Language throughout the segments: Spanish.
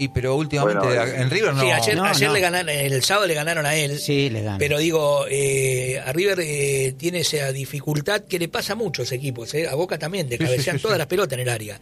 Pero últimamente en River no. Sí, ayer le ganaron, el sábado le ganaron a él. Sí, le ganaron. Pero digo, a River tiene esa dificultad que le pasa a muchos equipos, a Boca también, de cabecear todas las pelotas en el área.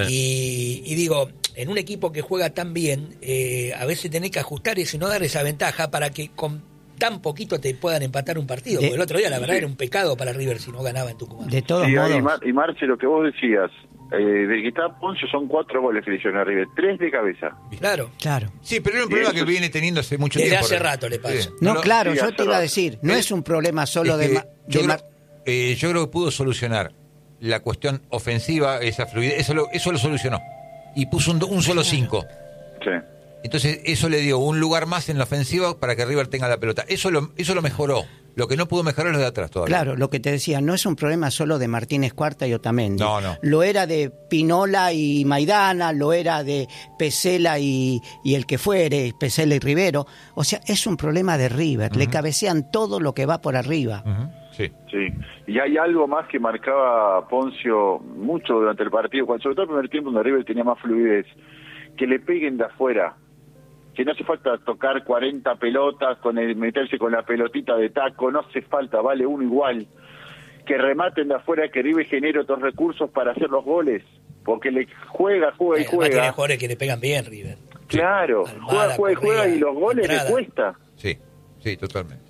Sí. Y digo, en un equipo que juega tan bien, a veces tenés que ajustar eso y no dar esa ventaja para que con tan poquito te puedan empatar un partido. Porque el otro día, la verdad, era un pecado para River si no ganaba en Tucumán. De todos modos. Y Marce, lo que vos decías, de que está Poncio son 4 goles que le hicieron a River, 3 de cabeza. Claro. Sí, pero es un problema que viene teniendo hace mucho tiempo. Desde hace rato le pasa. Sí. No, claro, yo te iba a decir, no es un problema solo yo creo que pudo solucionar la cuestión ofensiva, esa fluidez, eso lo solucionó. Y puso un solo 5. Sí. Entonces eso le dio un lugar más en la ofensiva para que River tenga la pelota. Eso lo mejoró. Lo que no pudo mejorar es lo de atrás todavía. Claro, lo que te decía, no es un problema solo de Martínez Cuarta y Otamendi. No. Lo era de Pinola y Maidana, lo era de Pesela y el que fuere, Pesela y Rivero. O sea, es un problema de River. Le cabecean todo lo que va por arriba. Sí. Y hay algo más que marcaba Poncio mucho durante el partido, sobre todo el primer tiempo donde River tenía más fluidez, que le peguen de afuera. Que no hace falta tocar 40 pelotas, meterse con la pelotita de taco, no hace falta, vale uno igual. Que rematen de afuera, que River genere otros recursos para hacer los goles, porque le juega y juega. Tiene jugadores que le pegan bien, River. Claro, Almada, juega y los goles entrada. le cuesta. Sí, totalmente.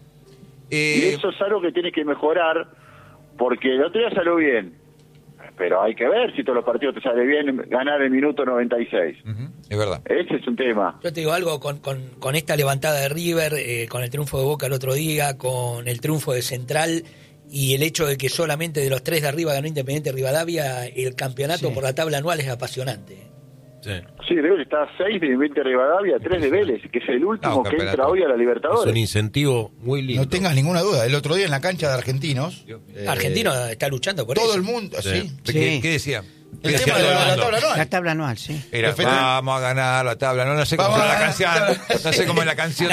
Y eso es algo que tiene que mejorar, porque el otro día salió bien, pero hay que ver si todos los partidos te sale bien ganar el minuto 96. Es verdad. Ese es un tema. Yo te digo algo, con esta levantada de River, con el triunfo de Boca el otro día, con el triunfo de Central y el hecho de que solamente de los 3 de arriba ganó Independiente Rivadavia, el campeonato por la tabla anual es apasionante. Sí, River está a 6 de Independiente Rivadavia, 3 de Vélez, que es el último que entra hoy a la Libertadores. Es un incentivo muy lindo. No tengas ninguna duda. El otro día en la cancha de Argentinos... Argentino está luchando por todo eso. el mundo, sí. ¿Qué decía? El tema de la tabla anual. La tabla anual, sí. Era, vamos a ganar la tabla, no sé cómo es la canción. No sé cómo es la canción.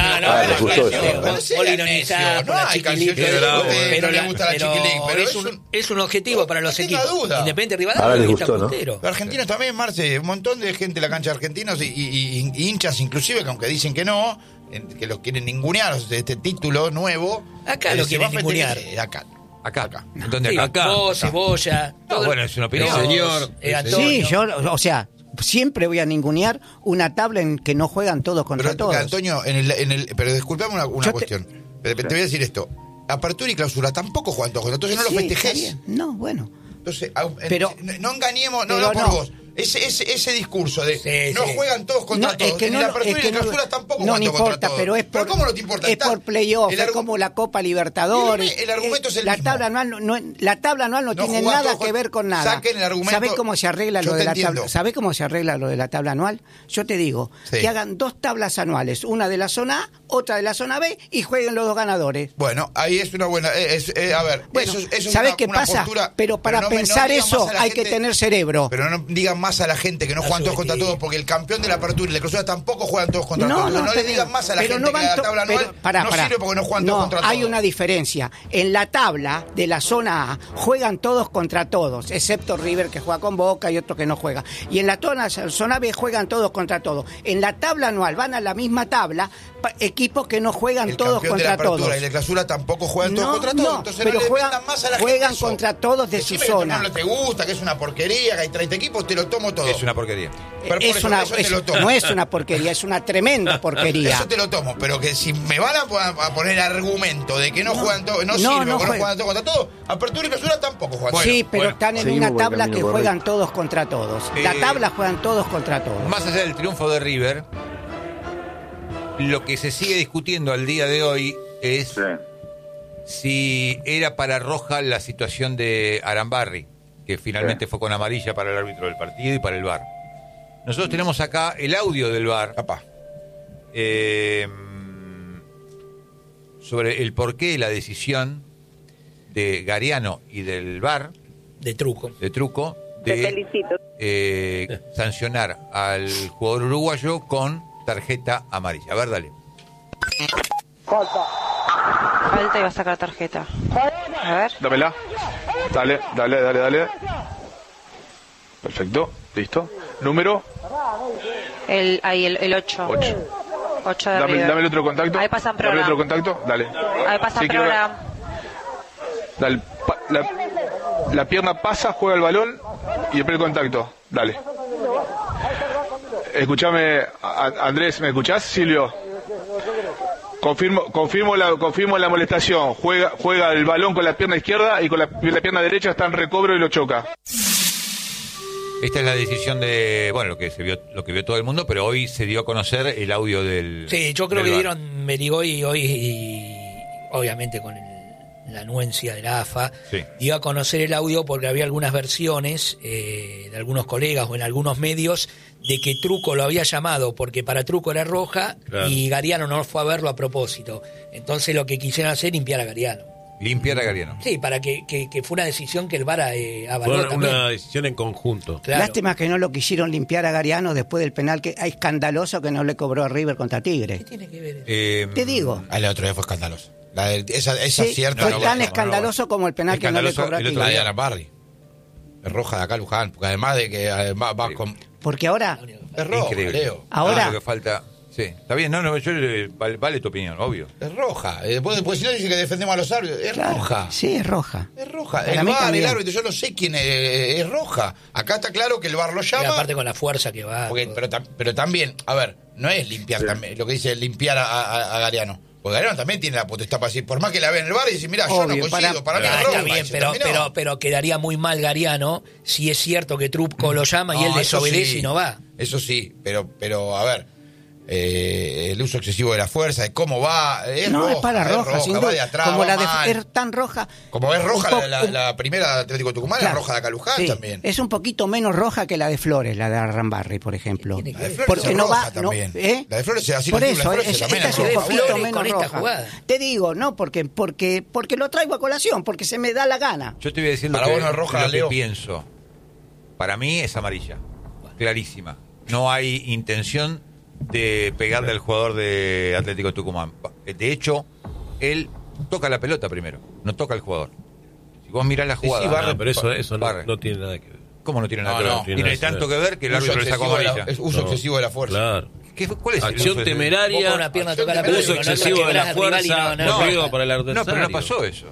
No hay canción. Pero le gusta la Chiquilín. Pero es un objetivo para los equipos. Independiente Rivadavia está puntero. Argentinos también, Marce, un montón de gente en la cancha de Argentinos y hinchas inclusive, que aunque dicen que no, que los quieren ningunear de este título nuevo. Acá lo quieren ningunear. Acá. ¿Dónde acá? Vos, Cebolla. Bueno, es una opinión. Señor. Sí, yo, o sea, siempre voy a ningunear una tabla en que no juegan todos contra todos. Antonio, pero disculpame una cuestión. Te voy a decir esto. Apertura y clausura tampoco juegan todos contra todos. Entonces no lo festejes. No, bueno. Entonces, pero, no engañemos, no por vos. Ese discurso de no juegan todos contra todos. Que en la apertura y la clausura tampoco juegan todos contra todos. Pero ¿cómo no te importa? Es por playoff, es como la Copa Libertadores. El argumento es el mismo. La tabla anual no tiene nada que ver con nada. Saquen el argumento. ¿Sabés cómo se arregla lo de la tabla? ¿Sabés cómo se arregla lo de la tabla anual? Yo te digo, que hagan 2 tablas anuales, una de la zona A, otra de la zona B, y jueguen los 2 ganadores. Bueno, ahí es una buena... a ver, bueno, eso ¿sabés es qué pasa? postura, pero para pensar eso hay que tener cerebro. Pero no digan más a la gente que no juegan todos contra todos, porque el campeón de la apertura y la clausura tampoco juegan todos contra todos. No le digan más a la gente que la tabla anual no sirve porque no juegan todos contra todos. Hay una diferencia. En la tabla de la zona A juegan todos contra todos, excepto River, que juega con Boca, y otro que no juega. Y en la zona B juegan todos contra todos. En la tabla anual van a la misma tabla equipos que no juegan todos contra todos. Y la clausura tampoco juegan todos contra todos. Entonces pero no juegan más a la juegan gente contra todos de su zona. No te gusta, que es una porquería, que hay 30 equipos, te lo tomo todo. Es una porquería. No es una porquería, es una tremenda porquería. Eso te lo tomo, pero que si me van a poner argumento de que no juegan todos, no sirve, no juegan todos contra todos, apertura y clausura tampoco juegan. Sí, pero están en una tabla que juegan todos contra todos. La tabla juegan todos contra todos. Más allá del triunfo de River, lo que se sigue discutiendo al día de hoy es si era para roja la situación de Arambarri, que finalmente fue con amarilla para el árbitro del partido y para el VAR. Nosotros tenemos acá el audio del VAR sobre el porqué de la decisión de Gariano y del VAR de Truco de sancionar al jugador uruguayo con tarjeta amarilla. A ver, dale. Falta y va a sacar tarjeta. A ver. Dámela. Dale. Perfecto. Listo. Número. El 8. 8 de River. Dame el otro contacto. Ahí pasan programa. Dame el otro contacto, dale. Ahí pasan programa. Dale, la pierna pasa, juega el balón y después el contacto. Dale. Escuchame, Andrés, ¿me escuchás, Silvio? Confirmo la molestación. Juega el balón con la pierna izquierda y con la pierna derecha está en recobro y lo choca. Esta es la decisión de, bueno, lo que vio todo el mundo, pero hoy se dio a conocer el audio del... Sí, yo creo que dieron Merigoy hoy, y obviamente con la anuencia de la AFA, sí, dio a conocer el audio porque había algunas versiones de algunos colegas o en algunos medios de que Truco lo había llamado porque para Truco era roja, claro, y Gariano no fue a verlo a propósito. Entonces lo que quisieron hacer es limpiar a Gariano. Limpiar a Gariano. Sí, para que fue una decisión que el VAR avaló también. Fue una decisión en conjunto. Claro. Lástima que no lo quisieron limpiar a Gariano después del penal que es escandaloso que no le cobró a River contra Tigre. ¿Qué tiene que ver eso? Te digo. El otro día fue escandaloso. Esa sí, cierta. Fue tan escandaloso como el penal que no le cobró a Tigre. La de Arambarri. Es roja de acá, Luján. Porque además de que va con... Porque ahora... Es roja, Leo. Ahora... Lo que falta... Sí, está bien, vale tu opinión, obvio. Es roja. Después si no dice que defendemos a los árbitros, es claro, roja. Sí, es roja. Es roja. El VAR, el árbitro, yo no sé quién es roja. Acá está claro que el VAR lo llama. Y aparte con la fuerza que va. Pero también, a ver, no es limpiar también, lo que dice limpiar a Gariano. Porque Gariano también tiene la potestad para decir, por más que la vean en el VAR y decir, mira, yo no coincido, para mí es roja. Está bien, pero quedaría muy mal Gariano si es cierto que Truco lo llama y él desobedece y no va. Eso sí, pero a ver. El uso excesivo de la fuerza, de cómo va, no, es para roja, sin duda. Va de atrás, como es tan roja. Como es roja la primera Atlético Tucumán, claro, es roja de Caluján, sí, también. Es un poquito menos roja que la de Flores, la de Arambarri, por ejemplo. La de Flores porque es no roja va, también. La de Flores es así. Por eso, esta es un poquito menos roja. Te digo, no, porque lo traigo a colación, porque se me da la gana. Yo te voy a decir lo que pienso. Para mí es amarilla, clarísima. No hay intención de pegarle al jugador de Atlético Tucumán. De hecho, él toca la pelota primero, no toca al jugador. Si vos mirás la jugada... pero eso no tiene nada que ver. ¿Cómo no tiene nada que ver? Tiene tanto que ver que el árbitro le sacó amarilla. Es uso excesivo de la fuerza. Claro. ¿Cuál es acción temeraria? Una pierna toca la pelota, uso excesivo de la fuerza. No, para el adversario. No, pero no pasó eso.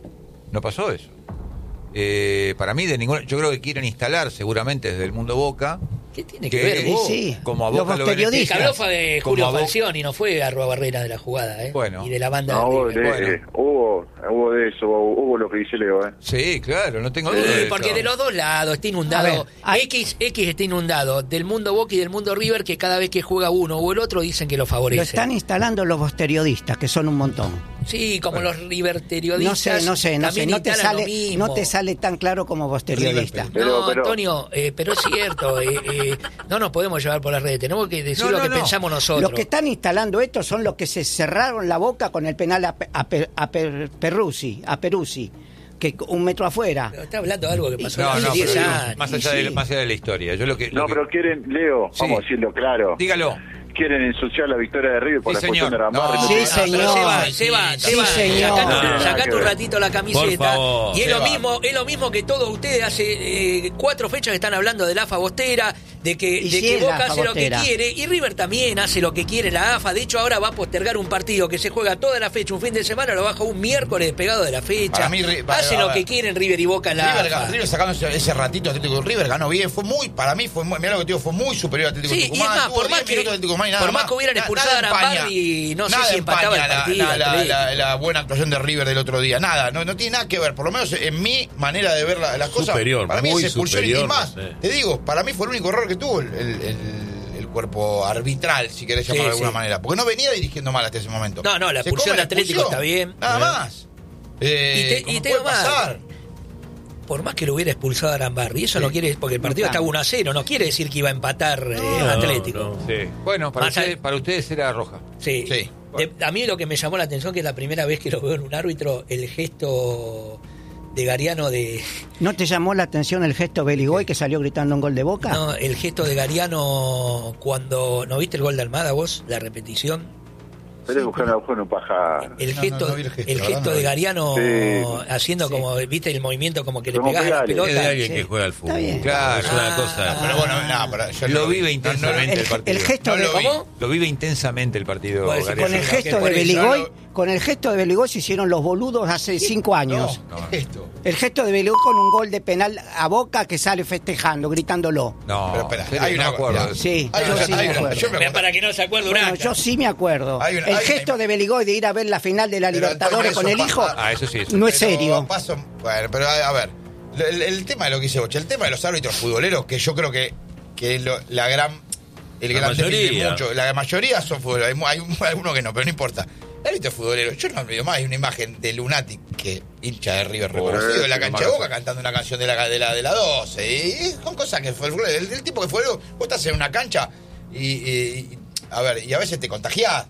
Para mí, yo creo que quieren instalar seguramente desde el mundo Boca. ¿Qué tiene que ver vos? Sí, como a Boca lo periodistas. El que habló fue de Julio Falcioni, no fue Arroba Barrera de la jugada, Bueno. Y de la banda. No, hubo de eso, hubo lo que dice Leo, Sí, claro, no tengo duda. Porque de los dos lados está inundado. X está inundado del mundo Boca y del mundo River, que cada vez que juega uno o el otro dicen que lo favorece. Lo están instalando los periodistas, que son un montón. Sí, como los River-periodistas. No sé, no te sale tan claro como vos periodista. No, Antonio, pero es cierto, no nos podemos llevar por las redes, tenemos que decir lo que pensamos nosotros. Los que están instalando esto son los que se cerraron la boca con el penal a Peruzzi, que un metro afuera. Pero está hablando de algo que pasó hace 10 años. Más allá de la historia. Pero quieren, Leo, vamos a decirlo claro. Dígalo. Quieren ensuciar la victoria de River por la cuestión de Arambarri. Sí, señor. Se va. Sacá tu ratito la camiseta. Y es lo mismo que todos ustedes hace 4 fechas que están hablando de la AFA Bostera, de que Boca hace lo que quiere, y River también hace lo que quiere la AFA. De hecho, ahora va a postergar un partido que se juega toda la fecha, un fin de semana, lo baja un miércoles despegado de la fecha. Hacen lo que quieren River y Boca en la AFA. River sacando ese ratito Atlético River ganó bien, para mí fue muy, mirá lo que te digo, fue muy superior a Atlético Tucumán. Y es más, por más que hubieran expulsado a Arambarri, no sé si empataba el partido. La buena actuación de River del otro día, no tiene nada que ver, por lo menos en mi manera de ver las cosas, para mí es expulsión y más. Te digo, para mí fue el único error que tuvo el cuerpo arbitral, si querés llamarlo de alguna manera, porque no venía dirigiendo mal hasta ese momento. No, la expulsión de Atlético está bien. Nada más. Y te va a pasar. Por más que lo hubiera expulsado a Arambarri, eso no quiere, porque el partido está 1-0, no quiere decir que iba a empatar Atlético. Sí. Bueno, para ustedes era roja. Sí. Bueno. A mí lo que me llamó la atención, que es la primera vez que lo veo en un árbitro, el gesto de Gariano de... ¿No te llamó la atención el gesto Beligoy que salió gritando un gol de Boca? No, el gesto de Gariano cuando... ¿No viste el gol de Almada vos? La repetición. Pero es buscar un paja. El gesto, no vi el gesto, gesto de Gariano haciendo como, viste, el movimiento como que le pegás a la pelota. Es de alguien que juega al fútbol. Claro, es una cosa. Pero bueno, yo lo vive intensamente el partido. El gesto de ¿Cómo? Lo vive intensamente el partido. Pues, Gariano. con el gesto de Beligoy, con el gesto de Beligoy se hicieron los boludos hace 5 años. ¿qué gesto? El gesto de Beligoy con un gol de penal a Boca que sale festejando, gritándolo. No, Pero espera, ¿en serio? hay una No me acuerdo. cosa. Sí, Hay yo una- sí hay me una- acuerdo. yo me Mira, para que no se acuerde un Bueno, acta. yo sí me acuerdo. Hay una- El hay- gesto de Beligoy de ir a ver la final de la Pero, Libertadores eso con el pasa- hijo Eso sí. Eso. no es Pero serio. bueno, pero a ver, el tema de lo que dice Bocha, el tema de los árbitros futboleros, que yo creo que la gran déficit de mucho, la mayoría son futboleros, hay algunos que no, pero no importa. El árbitro futbolero, yo no olvido más, hay una imagen de Lunatic que hincha de River reconocido en la cancha de Boca cantando una canción de la 12, y son cosas que fue el tipo que fue, vos estás en una cancha y a veces te contagiás.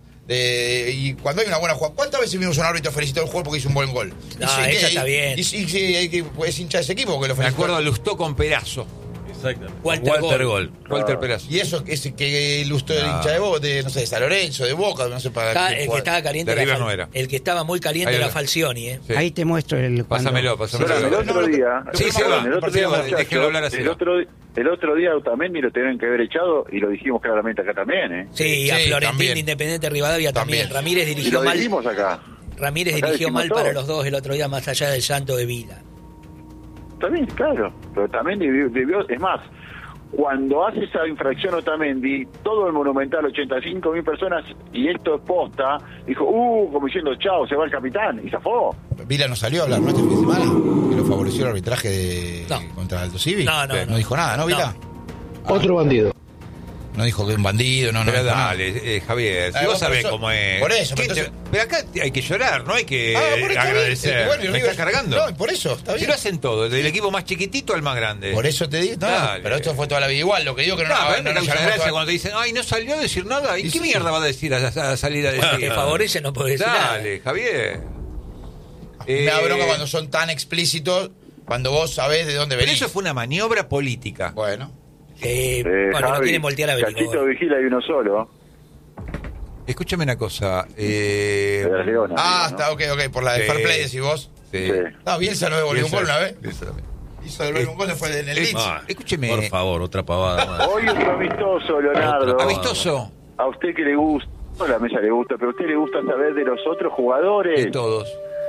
Y cuando hay una buena jugada, ¿cuántas veces vimos a un árbitro felicitar al jugador porque hizo un buen gol? No, eso está bien. Y hay que es hincha de ese equipo que lo Me felicitó. acuerdo a Lustó con Perazo. Exactamente. Walter Gol. Walter Perazo. Y eso es que ilustró el hincha de Boca, no sé, de San Lorenzo, de Boca, no sé para qué El que jugar. estaba caliente De era River no era. el que estaba muy caliente Ahí era era. Falcioni, Sí. Ahí te muestro el cuando- El otro día. Sí, sí, perdón, el otro día, déjelo hablar así. el otro día Otamendi lo tenían que haber echado y lo dijimos claramente acá también, ¿eh? Sí, a Sí, Florentín también. de Independiente Rivadavia también. También. Ramírez Y dirigió lo mal. dijimos acá. Ramírez Acá dirigió dijimos mal todo. para los dos el otro día, más allá del llanto de Vila. También, claro. Pero también debió, es más, cuando hace esa infracción Otamendi, todo el Monumental, 85.000 personas, y esto es posta, dijo, como diciendo, chao, se va el capitán, y zafó. Vila no salió a hablar, ¿no? Este fin de semana, que lo favoreció el arbitraje contra Aldo Civi. No. dijo nada, ¿no, Vila? Otro bandido. No dijo que es un bandido, no. Pero dijo nada. dale, Javier, si Ah, vos por sabés eso- cómo es. por eso, pero Pero acá hay que llorar, no hay que Por eso, agradecer. bueno, y Me River- estás cargando. No, por eso, está Si bien. lo hacen todo, desde el equipo más chiquitito al más grande. Por eso te digo, no, Dale. pero esto fue toda la vida igual. Lo que digo que no, No, pero no me nos causa llamamos gracia toda- cuando te dicen, ay, no salió a decir nada. ¿Y Y qué sí. mierda va a decir a salir a decir? Que favorece no puede decir Dale, Javier. Me da bronca cuando son tan explícitos, cuando vos sabés de dónde Pero venís. eso fue una maniobra política. Bueno. Bueno, no Javi, quieren voltear a Cachito Beligoy. vigila y uno solo. Escúchame una cosa. De las Leonas, Ah, ¿no? está, ok. Por la de Sí. Fair Play decís vos. Sí. Sí. No, Bielsa no devolvió un Bielsa- gol una vez. Bielsa también. Hizo devolver un gol después en el Leeds. Ah, Escúcheme. Por favor, otra pavada más. Hoy otro amistoso, Leonardo. Amistoso A usted que le gusta, a la mesa le gusta, pero a usted le gusta saber de los otros jugadores. de todos.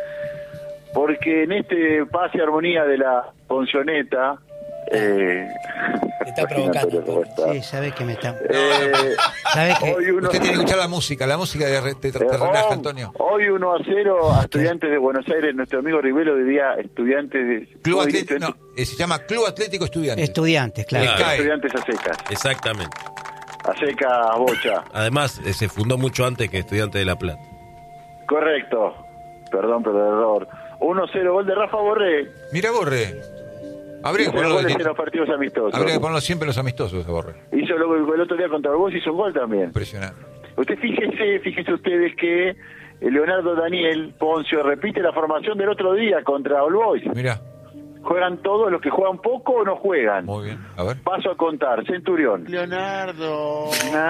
Porque en este pase armonía de la Poncioneta, Te está provocando. cómo está. Sí, sabes que me está. ¿Sabes qué? Hoy uno, Usted tiene que escuchar la música te relaja, Antonio. Hoy 1-0 a Estudiantes de Buenos Aires. Nuestro amigo Rivelo diría Estudiantes de... Club hoy Atlético, no, se llama Club Atlético Estudiantes. Estudiantes, claro. Claro. Estudiantes a secas. Exactamente. A seca, a bocha. Además, se fundó mucho antes que Estudiante de La Plata. Correcto. Perdón, pero error. 1-0 gol de Rafa Borré. Mira, Borré. Habría que Hizo goles en ponerlo, los partidos amistosos. habría que ponerlo siempre los amistosos, a Borré. Hizo luego el otro día contra el Boys, hizo un gol también. Impresionante. Usted fíjese ustedes que Leonardo Daniel Poncio repite la formación del otro día contra All Boys. Mira, ¿Juegan todos los que juegan poco o no juegan? muy bien. A ver. Paso a contar. Centurión. Leonardo.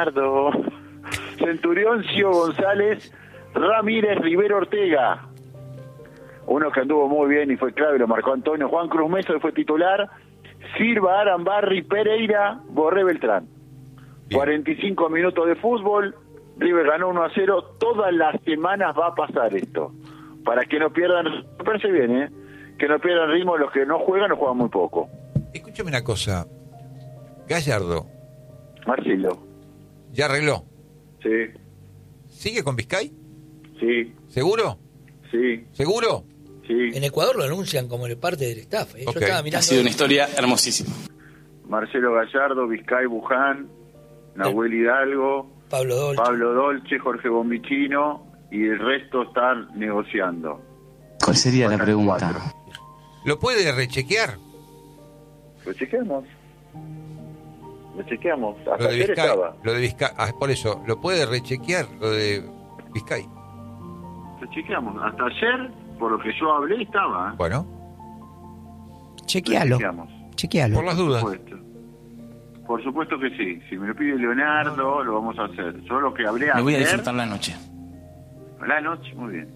Centurión, Cio González, Ramírez, Rivero Ortega. Uno que anduvo muy bien y fue clave, lo marcó Antonio. Juan Cruz Mesa, que fue titular. Silva, Arambarri, Pereira, Borré, Beltrán. Bien. 45 minutos de fútbol. River ganó 1-0. Todas las semanas va a pasar esto. Para que no pierdan... Me parece bien, ¿eh? Que no pierdan ritmo los que no juegan o juegan muy poco. Escúchame una cosa. Gallardo, Marcelo. ¿ya arregló? Sí, ¿Sigue con Vizcay? sí, ¿Seguro? sí, ¿Seguro? sí. En Ecuador lo anuncian como parte del staff. Yo Ok. estaba mirando. Ha sido una historia hermosísima. Marcelo Gallardo, Vizcay Buján, Nahuel Hidalgo, Pablo Dolce. Pablo Dolce, Jorge Bombichino y el resto están negociando. ¿Cuál sería la Faltan pregunta? 4. ¿Lo puede rechequear? Lo chequeamos. Lo chequeamos. Hasta Lo de ayer Vizcay. estaba. Lo de Vizcay. Por eso, ¿lo puede rechequear lo de Vizcay? Lo chequeamos. Hasta ayer, por lo que yo hablé, estaba. Bueno, Chequealo. Lo chequeamos. Chequealo. por las dudas. Por supuesto que sí. Si me lo pide Leonardo, lo vamos a hacer. Yo lo que hablé Me voy a ayer, disfrutar la noche. La noche, muy bien.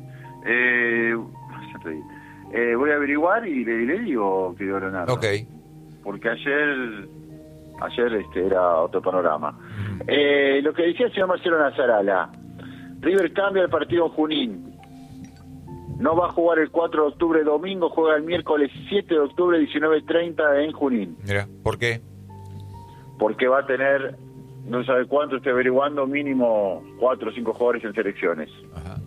Ya te digo. Voy a averiguar y le digo, querido Leonardo. Ok. Porque ayer era otro panorama. Lo que decía el señor Marcelo Nazarala, River cambia el partido en Junín. No va a jugar el 4 de octubre domingo, juega el miércoles 7 de octubre 19:30 en Junín. Mira, ¿por qué? Porque va a tener, no sabe cuánto, estoy averiguando, mínimo 4 o 5 jugadores en selecciones. Ajá.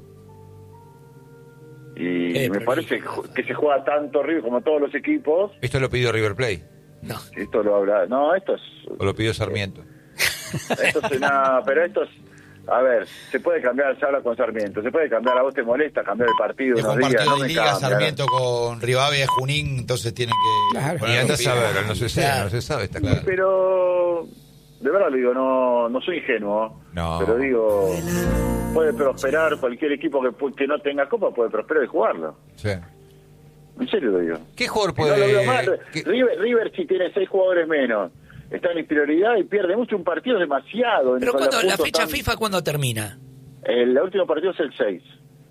Y me parece que se juega tanto River como todos los equipos. ¿Esto lo pidió River Plate? No. Esto lo habla. No, esto es. ¿O lo pidió Sarmiento? Esto es nada, pero esto es. A ver, se puede cambiar, se habla con Sarmiento, se puede cambiar, a vos te molesta cambiar el partido Es unos un días, partido no de me Liga, cambia. Sarmiento con Rivadavia de Junín, entonces tienen que... Claro. Y andás a ver, no se sabe, no se sabe, está claro. Pero, de verdad lo digo, no soy ingenuo, No. pero digo, puede prosperar cualquier equipo que no tenga copa, puede prosperar y jugarlo. Sí. En serio lo digo. ¿Qué jugador No lo veo mal. puede...? River si tiene 6 jugadores menos, está en inferioridad y pierde mucho, un partido es demasiado. Pero con los ¿cuándo, la puntos fecha tan- FIFA cuándo termina? El último partido es el 6.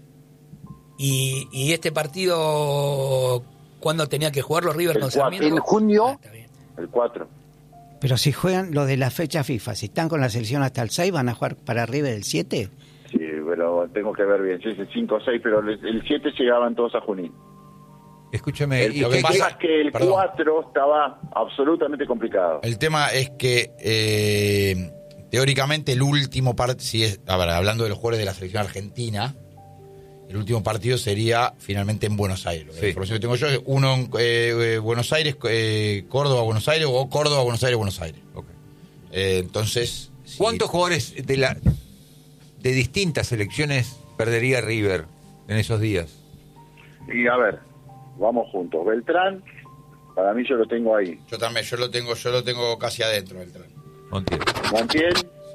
Y este partido, ¿cuándo tenía que jugarlo River El con 4. Sarmiento? En junio. Está bien. El 4. Pero si juegan lo de la fecha FIFA, si están con la selección hasta el 6, ¿van a jugar para River el 7? Sí, pero tengo que ver bien. Sí, es el 5 o 6, pero el 7 llegaban todos a Junín. Escúchame, ¿y lo que qué- pasa- Es que el Perdón. 4 estaba absolutamente complicado. El tema es que teóricamente el último partido, hablando de los jugadores de la selección argentina, el último partido sería finalmente en Buenos Aires. Sí. La información que tengo yo es uno en Buenos Aires, Córdoba, Buenos Aires, o Córdoba, Buenos Aires, Buenos Aires. Ok. Entonces... sí. ¿Cuántos jugadores de distintas selecciones perdería River en esos días? Y a ver, vamos juntos. Beltrán, para mí yo lo tengo ahí. Yo también, yo lo tengo casi adentro del tren. Montiel. Montiel,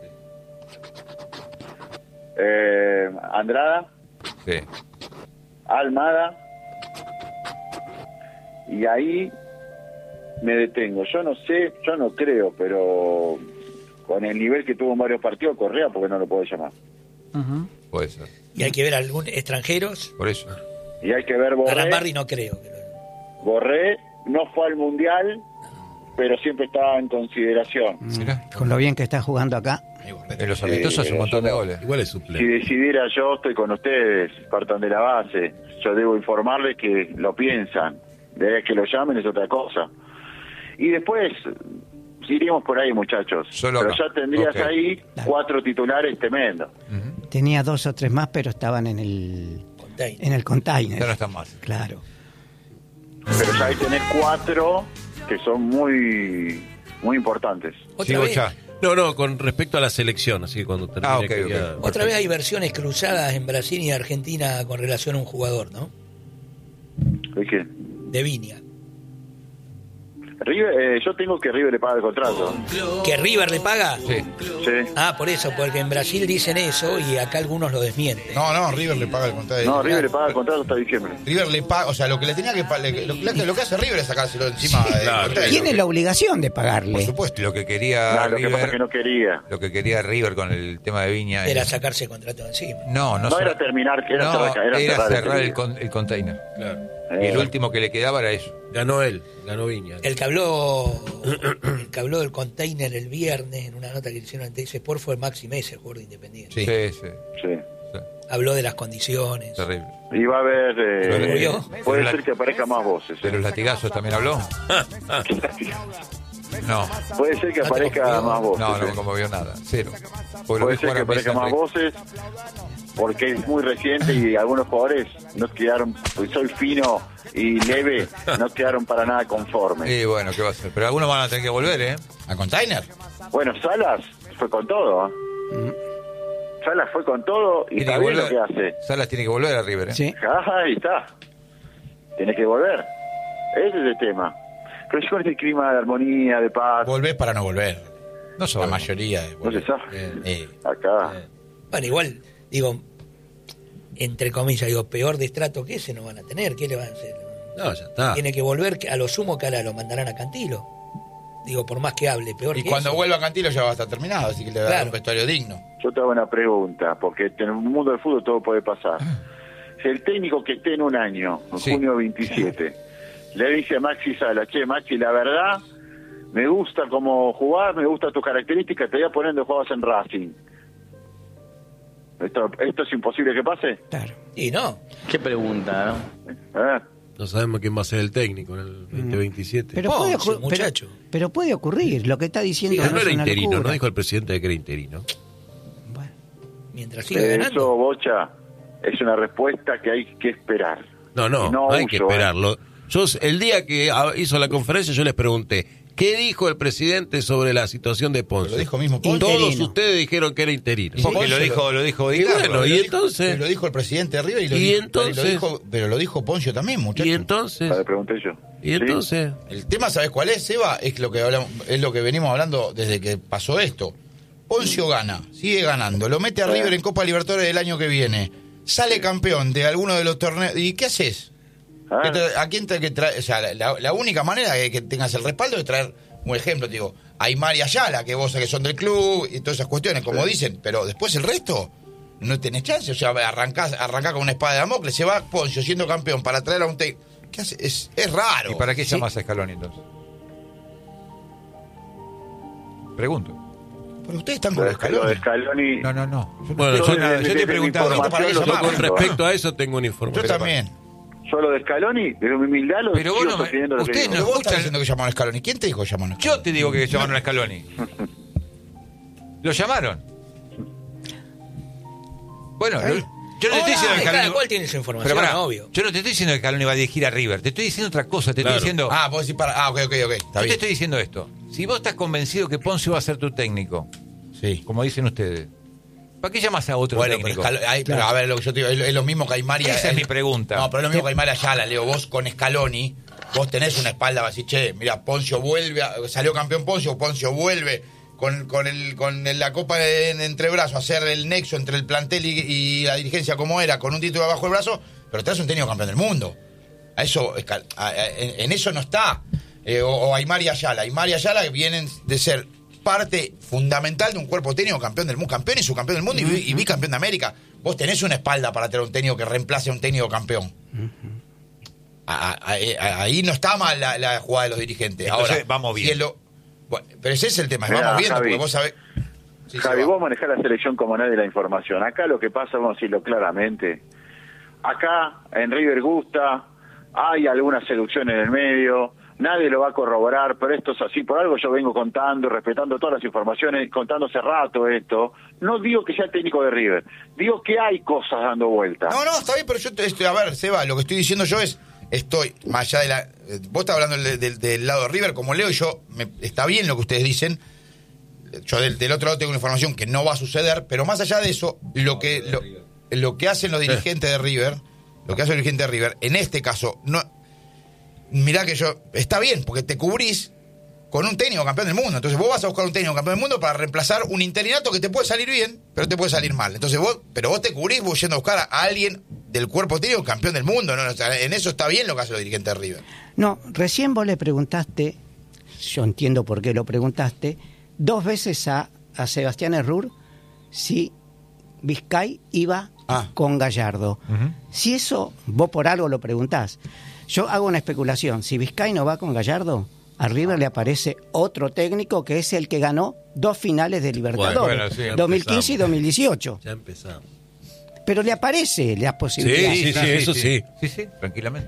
Andrada, Sí. Almada, y ahí me detengo. Yo no sé, yo no creo, pero con el nivel que tuvo en varios partidos, Correa, porque no lo puedo llamar. Puede ser. Y hay que ver algún extranjeros. Por eso. Y hay que ver Borré. Arambarri no creo. Borré no fue al Mundial, pero siempre estaba en consideración. Mirá. Con lo bien que está jugando acá. En los amistosos un montón de goles. Igual es Si suplente. decidiera yo, estoy con ustedes, partan de la base. Yo debo informarles que lo piensan. De que lo llamen es otra cosa. Y después, iríamos por ahí, muchachos. Solo pero acá. ya tendrías Ok. ahí 4 titulares tremendos. Tenía 2 o 3 más, pero estaban en el Container. container. Ya no están más. Claro. Pero ya ahí tenés 4 que son muy importantes. Otra Sigo vez, ya. No, con respecto a la selección, así que cuando termine... Ok, que ok. ya- otra vez hay versiones cruzadas en Brasil y Argentina con relación a un jugador, ¿no? ¿De qué? De Viña. River, yo tengo que River le paga el contrato. ¿Que River le paga? Sí. Sí. Ah, por eso, porque en Brasil dicen eso y acá algunos lo desmienten. No, River le paga el contrato. No, River le paga el contrato hasta diciembre. River le paga, o sea, lo que le tenía que lo que hace River es sacárselo encima de claro. Tiene la obligación de Por pagarle. supuesto. Lo que quería No, lo que pasa River, es que no quería. lo que quería River con el tema de Viña Era es- sacarse contrato encima. no No cerrar- era terminar, que era no, cerrar, era cerrar el el container. Claro. Y el último que le quedaba era eso. Ganó Viña. El que habló del container el viernes en una nota que hicieron en TX Sport fue Maxi Mesa, jugador de Independiente. Sí. Sí, sí. Sí. Habló de las condiciones. Terrible. Y va a haber. ¿Murió? Puede ser que aparezcan más voces. ¿De los latigazos también habló? No. Puede ser que No te aparezca conmovió. más voces. No, no me conmovió nada. Cero. Porque lo Puede vi ser jugar que a aparezcan Messi más en voces. Porque es muy reciente y algunos jugadores no quedaron. Pues soy fino y leve, no quedaron para nada conformes. Y bueno, ¿qué va a hacer? Pero algunos van a tener que volver, ¿eh? ¿A container? Bueno, Salas fue con todo. Salas fue con todo y Tiene está que bien lo que volver. hace. Salas tiene que volver a River, ¿eh? Sí. Ahí está. Tiene que volver. Ese es el tema. Pero yo con este clima de armonía, de paz, Volvés para no volver. No La sabemos. mayoría. no se sabe. Acá. Bueno, igual, digo, entre comillas, digo, peor destrato que ese no van a tener. ¿Qué le van a hacer? No, ya está. Tiene que volver, que a lo sumo que ahora lo mandarán a Cantilo. Digo, por más que hable, peor Y que cuando eso. vuelva a Cantilo ya va a estar terminado, así que le va a dar Claro. un vestuario digno. Yo te hago una pregunta, porque en un mundo del fútbol todo puede pasar. Si el técnico que esté en un año, en junio 27, le dice a Maxi Sala, che, Maxi, la verdad, me gusta cómo jugás, me gusta tus características, te voy a poner donde jugabas en Racing. ¿Esto es imposible que pase? Claro. Y no. Qué pregunta, ¿no? No sabemos quién va a ser el técnico en el 2027. Pero puede ocurrir, lo que está diciendo. Sí, no era interino, no dijo el presidente que era interino. Bueno, mientras siga ganando. Eso, Bocha, es una respuesta que hay que esperar. No hay que esperarlo. Yo, el día que hizo la conferencia, yo les pregunté, ¿qué dijo el presidente sobre la situación de Ponce? Lo dijo mismo Ponce. Todos ustedes dijeron que era interino. Porque lo dijo Edgardo. Y entonces... Lo dijo el presidente de River pero lo dijo Poncio también, muchachos. Y entonces... Le pregunté yo. Y entonces... El tema, ¿sabes cuál es, Seba? Es lo que hablamos, es lo que venimos hablando desde que pasó esto. Poncio gana, sigue ganando, lo mete a River en Copa Libertadores del año que viene, sale campeón de alguno de los torneos. ¿Y qué haces? ¿A quién te que traer? O sea, la única manera de que tengas el respaldo es traer un ejemplo, te digo, a Aymar y Ayala, que vos que son del club y todas esas cuestiones, como dicen, pero después el resto no tenés chance. O sea, arrancás con una espada de Damocles, se va Poncio siendo campeón para traer a un técnico. ¿Qué hace? Es raro. ¿Y para qué llamas a Scaloni entonces? Pregunto. Pero ustedes están con Scaloni. No. Bueno, yo te he preguntado. Con respecto a eso tengo una información. Yo también. Solo de Scaloni, de mi humildad lo pero bueno, ustedes no vos estás diciendo que llamaron a Scaloni. ¿Quién te dijo que llamaron a Scaloni? Yo te digo que llamaron a Scaloni. Lo llamaron. Bueno, yo no te estoy diciendo que Scaloni... Cada cual tiene su información, obvio. Yo no te estoy diciendo que Scaloni va a dirigir a River. Te estoy diciendo otra cosa. Estoy diciendo... vos decís para... ok. Está bien. Yo te estoy diciendo esto. Si vos estás convencido que Poncio va a ser tu técnico, como dicen ustedes, ¿para qué llamas a otro técnico? Pero a ver, lo que yo te digo, es lo mismo que Aymar y... Esa es mi pregunta. No, pero es lo mismo que Aymar y Ayala, Leo. Vos con Scaloni, vos tenés una espalda, vas a decir, che, mira, Poncio vuelve, salió campeón Poncio vuelve con la copa entre brazos, hacer el nexo entre el plantel y la dirigencia como era, con un título abajo del brazo, pero tenés un técnico campeón del mundo. En eso no está. O Aymar y Ayala. Aymar y Ayala vienen de ser parte fundamental de un cuerpo técnico campeón del mundo, campeón y subcampeón del mundo y bicampeón de América. Vos tenés una espalda para tener un técnico que reemplace a un técnico campeón. Ahí no está mal la jugada de los dirigentes. Entonces, ahora vamos bien. Pero ese es el tema, Mirá, vamos viendo, Javi, porque vos sabés... Javi, vos manejás la selección como nadie la información. Acá lo que pasa, vamos a decirlo claramente, acá en River gusta, hay alguna seducción en el medio, nadie lo va a corroborar, pero esto es así. Por algo yo vengo contando, respetando todas las informaciones, contando hace rato esto. No digo que sea técnico de River, digo que hay cosas dando vueltas. No, está bien, pero yo estoy, a ver, Seba, lo que estoy diciendo yo es, más allá de la... Vos estás hablando del lado de River, como Leo, y está bien lo que ustedes dicen. Yo del otro lado tengo una información que no va a suceder, pero más allá de eso, lo que hacen los dirigentes de River, en este caso, no... Mirá que está bien, porque te cubrís con un técnico campeón del mundo. Entonces vos vas a buscar un técnico campeón del mundo para reemplazar un interinato que te puede salir bien, pero te puede salir mal. Entonces vos te cubrís vos yendo a buscar a alguien del cuerpo técnico campeón del mundo. ¿No? O sea, en eso está bien lo que hacen los dirigentes de River. No, recién vos le preguntaste, yo entiendo por qué lo preguntaste, 2 veces a Sebastián Errur si Vizcay iba con Gallardo. Si eso vos por algo lo preguntás, yo hago una especulación. Si Vizcay no va con Gallardo, a River le aparece otro técnico que es el que ganó 2 finales de Libertadores, 2015 y 2018. Ya empezamos. Pero le aparece la posibilidad. Sí, tranquilamente.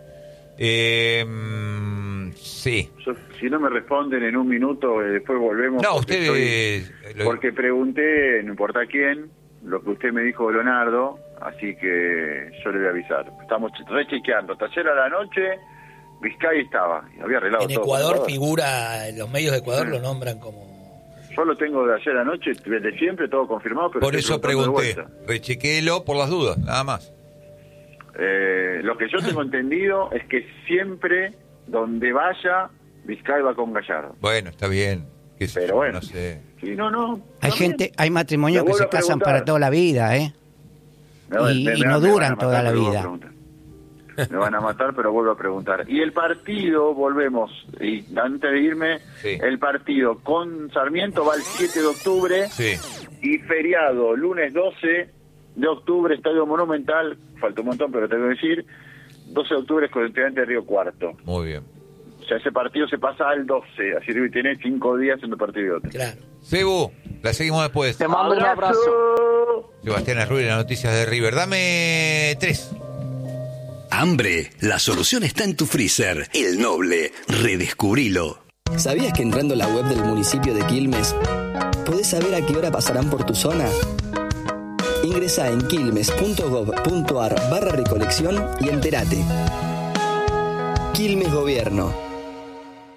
Sí. Si no me responden en un minuto, después volvemos. No, usted... Porque pregunté, no importa quién, lo que usted me dijo, Leonardo, así que yo le voy a avisar. Estamos rechequeando. Hasta ayer a la noche, Vizcay estaba, había arreglado en todo. Ecuador figura, los medios de Ecuador lo nombran como... Yo lo tengo de ayer a la noche, desde siempre, todo confirmado. Pero por eso pregunté, rechequéelo por las dudas, nada más. Lo que yo tengo entendido es que siempre, donde vaya, Vizcay va con Gallardo. Bueno, está bien. Pero bueno, no sé. Sí, no. Hay matrimonios que se casan para toda la vida, y no duran toda la vida. me van a matar, pero vuelvo a preguntar. Y el partido, volvemos, y antes de irme, el partido con Sarmiento va el 7 de octubre, y feriado, lunes 12 de octubre, Estadio Monumental, falta un montón, pero tengo que decir, 12 de octubre es con Estudiantes de Río Cuarto. Muy bien. O sea, ese partido se pasa al 12, así que tiene 5 días en el partido de otro. Claro. Cebu, la seguimos después. Te mando un abrazo. Sebastián Arruy, las noticias de River. Dame 3. Hambre, la solución está en tu freezer. El Noble, redescubrilo. ¿Sabías que entrando a la web del municipio de Quilmes podés saber a qué hora pasarán por tu zona? Ingresá en quilmes.gov.ar/recolección y entérate. Quilmes Gobierno.